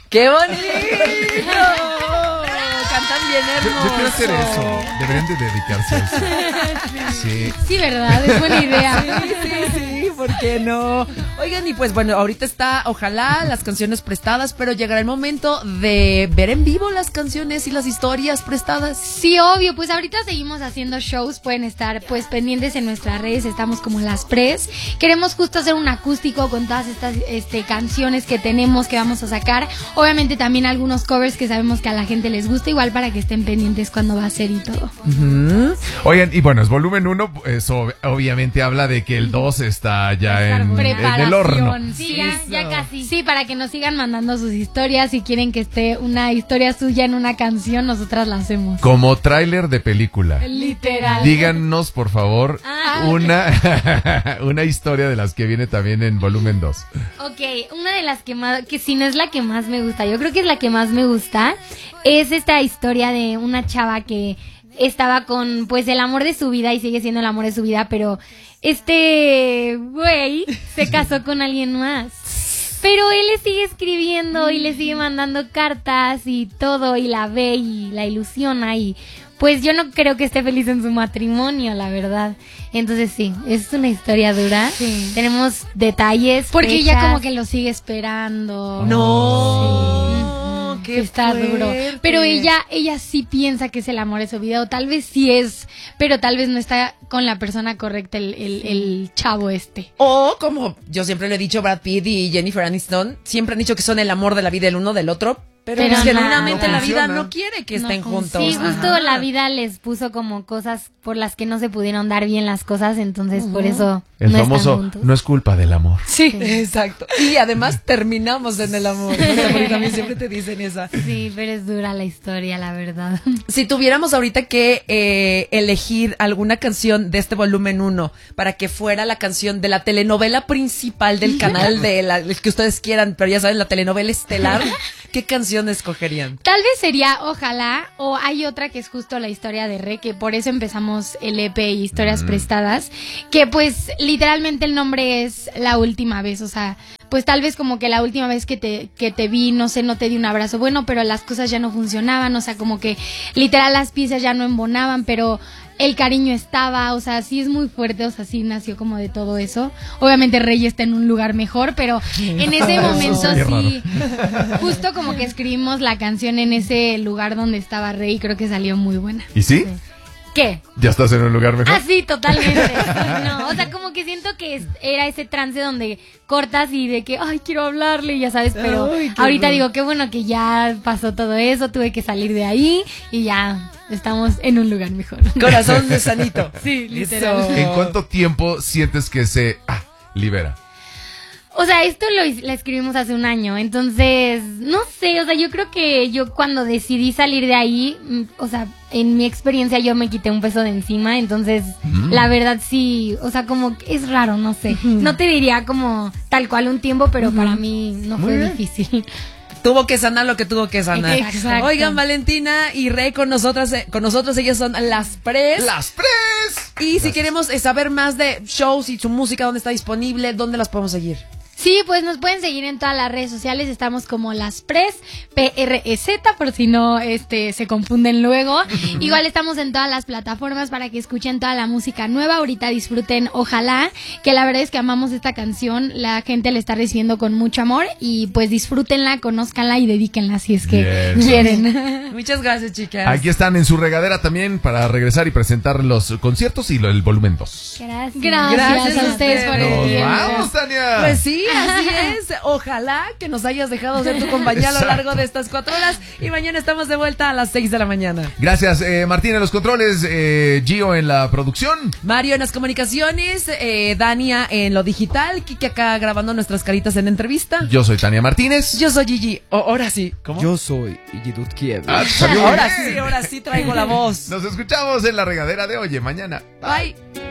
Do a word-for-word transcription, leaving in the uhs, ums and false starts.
¡Qué bonito! Cantan bien hermoso. Yo, yo quiero hacer eso. Deberían de dedicarse a eso. Sí. Sí, ¿verdad? Es buena idea. Sí, sí, sí, ¿por qué no? Oigan, y pues bueno, ahorita está, ojalá, las canciones prestadas, pero llegará el momento de ver en vivo las canciones y las historias prestadas. Sí, obvio, pues ahorita seguimos haciendo shows, pueden estar pues pendientes en nuestras redes, estamos como Las Pres. Queremos justo hacer un acústico con todas estas este, canciones que tenemos, que vamos a sacar. Obviamente también algunos covers que sabemos que a la gente les gusta, igual para que estén pendientes cuando va a ser y todo. Uh-huh. Oigan, y bueno, es volumen uno, eso obviamente habla de que el dos está ya en, en el horno. Sí, ya, ya casi. Sí, para que nos sigan mandando sus historias. Si quieren que esté una historia suya en una canción, nosotras la hacemos. Como tráiler de película. Literal. Díganos, por favor, ah, una, una historia de las que viene también en volumen dos. Ok, una de las que más, que si no es la que más me gusta, yo creo que es la que más me gusta, es esta historia de una chava que estaba con, pues, el amor de su vida y sigue siendo el amor de su vida, pero este güey se casó con alguien más. Pero él le sigue escribiendo y le sigue mandando cartas y todo, y la ve y la ilusiona, y pues yo no creo que esté feliz en su matrimonio, la verdad. Entonces sí, es una historia dura. Sí. Tenemos detalles. Porque fechas. Ella como que lo sigue esperando. No. Sí. Qué está fuerte. Duro. Pero ella, ella sí piensa que es el amor de su vida, o tal vez sí es, pero tal vez no está con la persona correcta el, el, el chavo este. O como yo siempre le he dicho, Brad Pitt y Jennifer Aniston siempre han dicho que son el amor de la vida el uno del otro. Pero, pero genuinamente no, la vida no quiere que no estén juntos. Sí, justo Ajá. la vida les puso como cosas por las que no se pudieron dar bien las cosas, entonces uh-huh. por eso el no famoso están juntos. No es culpa del amor. Sí, sí, exacto. Y además terminamos en el amor. Porque también siempre te dicen esa. Sí, pero es dura la historia, la verdad. Si tuviéramos ahorita que eh, elegir alguna canción de este volumen uno para que fuera la canción de la telenovela principal del canal de la, el que ustedes quieran, pero ya saben, la telenovela estelar, ¿qué canción escogerían? Tal vez sería Ojalá, o hay otra que es justo la historia de Re, que por eso empezamos el E P y Historias mm. Prestadas, que pues literalmente el nombre es La Última Vez, o sea, pues tal vez como que la última vez que te, que te vi, no sé, no te di un abrazo bueno, pero las cosas ya no funcionaban, o sea, como que literal las piezas ya no embonaban, pero el cariño estaba, o sea, sí es muy fuerte, o sea, sí nació como de todo eso. Obviamente Rey está en un lugar mejor, pero en ese momento sí, justo como que escribimos la canción en ese lugar donde estaba Rey y creo que salió muy buena. ¿Y sí? sí. ¿Qué? ¿Ya estás en un lugar mejor? Ah, sí, totalmente. No, o sea, como que siento que era ese trance donde cortas y de que, ay, quiero hablarle, ya sabes, pero ay, ahorita bueno. digo, qué bueno que ya pasó todo eso, tuve que salir de ahí y ya estamos en un lugar mejor. Corazón de sanito. Sí, literal. ¿En cuánto tiempo sientes que se ah, libera? O sea, esto lo, lo escribimos hace un año, entonces, no sé, o sea, yo creo que yo cuando decidí salir de ahí, o sea, en mi experiencia yo me quité un peso de encima, entonces, mm. la verdad sí, o sea, como es raro, no sé, uh-huh. no te diría como tal cual un tiempo, pero uh-huh. para mí no fue difícil. Tuvo que sanar lo que tuvo que sanar. Exacto. Oigan, Valentina y Rey con nosotras, eh, con nosotros, ellas son Las Pres. ¡Las Pres! Y Las... si queremos eh, saber más de shows y su música, dónde está disponible, dónde las podemos seguir. Sí, pues nos pueden seguir en todas las redes sociales, estamos como Las Pres, P R E Z, por si no este se confunden luego. Igual estamos en todas las plataformas para que escuchen toda la música nueva. Ahorita disfruten Ojalá, que la verdad es que amamos esta canción, la gente la está recibiendo con mucho amor y pues disfrútenla, conózcanla y dedíquenla si es que yes. quieren. Muchas gracias, chicas. Aquí están en su regadera también para regresar y presentar los conciertos y lo, el volumen dos. Gracias. Gracias, gracias a ustedes por el tiempo. ¡Vamos, Tania! Pues sí. Así es, ojalá que nos hayas dejado ser tu compañía a lo largo de estas cuatro horas y mañana estamos de vuelta a las seis de la mañana. Gracias, eh, Martín en los controles, eh, Gio en la producción, Mario en las comunicaciones, eh, Dania en lo digital, Kiki acá grabando nuestras caritas en entrevista. Yo soy Tania Martínez. Yo soy Gigi, oh, ahora sí. ¿Cómo? Yo soy Igidut Kiev. Ah, ahora sí, ahora sí traigo la voz. Nos escuchamos en la regadera de Oye Mañana. Bye.